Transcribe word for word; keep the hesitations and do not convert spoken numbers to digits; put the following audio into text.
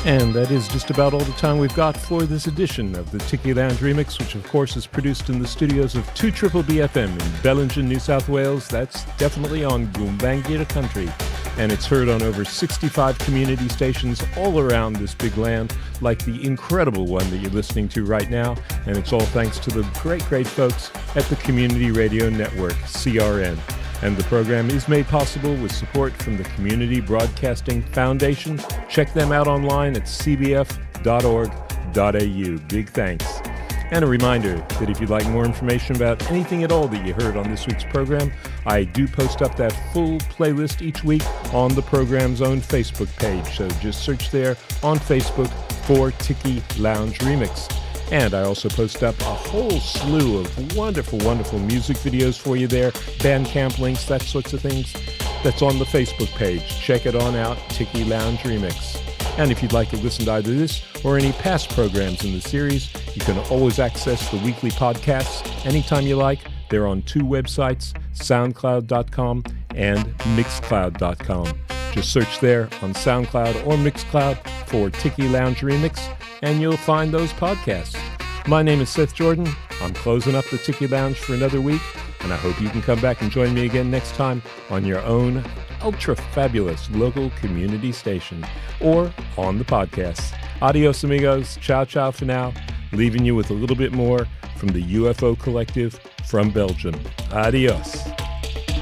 And that is just about all the time we've got for this edition of the Tiki Lounge Remix, which of course is produced in the studios of two Triple B F M in Bellingen, New South Wales. That's definitely on Goombangira country. And it's heard on over sixty-five community stations all around this big land, like the incredible one that you're listening to right now. And it's all thanks to the great, great folks at the Community Radio Network, C R N. And the program is made possible with support from the Community Broadcasting Foundation. Check them out online at c b f dot org dot a u. Big thanks. And a reminder that if you'd like more information about anything at all that you heard on this week's program, I do post up that full playlist each week on the program's own Facebook page. So just search there on Facebook for Tiki Lounge Remix. And I also post up a whole slew of wonderful, wonderful music videos for you there, Bandcamp links, that sorts of things. That's on the Facebook page. Check it on out, Tiki Lounge Remix. And if you'd like to listen to either this or any past programs in the series, you can always access the weekly podcasts anytime you like. They're on two websites, soundcloud dot com and mixcloud dot com. Just search there on SoundCloud or Mixcloud for Tiki Lounge Remix, and you'll find those podcasts. My name is Seth Jordan. I'm closing up the Tiki Lounge for another week, and I hope you can come back and join me again next time on your own ultra-fabulous local community station or on the podcast. Adios, amigos. Ciao, ciao for now. Leaving you with a little bit more from the U F O Collective from Belgium. Adios.